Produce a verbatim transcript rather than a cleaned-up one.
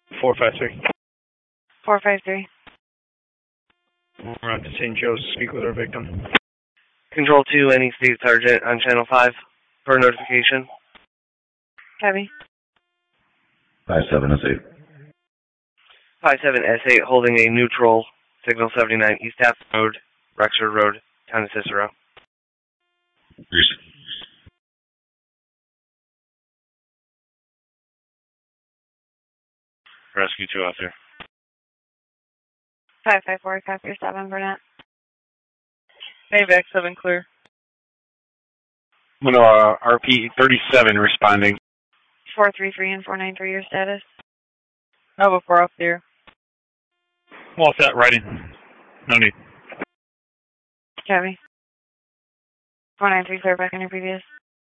four five three. four five three. We're on to Saint Joe's to speak with our victim. Control two, any state sergeant on channel five for notification. Copy. five seven S eight. five seven S eight holding a neutral, signal seventy-nine East Half Road, Rexford Road, Town of Cicero. Grease. Rescue two out there. five five four, copy seven, Burnett. Maybach seven clear. No, uh, R P thirty-seven responding. four three three and four nine three, your status. Nova four up there. All set, writing. No need. Copy. four nine three, clear back on your previous.